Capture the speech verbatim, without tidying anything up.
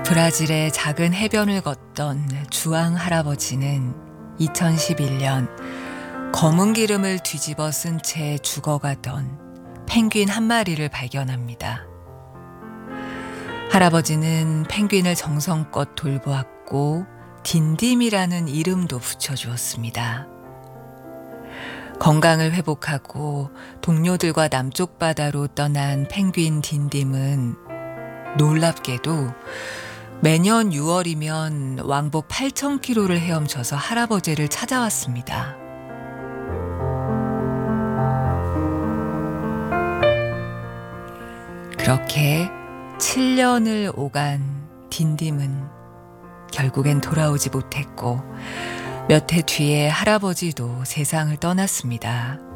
브라질의 작은 해변을 걷던 주앙 할아버지는 이천십일 년 검은 기름을 뒤집어 쓴 채 죽어가던 펭귄 한 마리를 발견합니다. 할아버지는 펭귄을 정성껏 돌보았고 딘딤이라는 이름도 붙여주었습니다. 건강을 회복하고 동료들과 남쪽 바다로 떠난 펭귄 딘딤은 놀랍게도 매년 유월이면 왕복 팔천 킬로미터를 헤엄쳐서 할아버지를 찾아왔습니다. 그렇게 칠 년을 오간 딘딤은 결국엔 돌아오지 못했고 몇 해 뒤에 할아버지도 세상을 떠났습니다.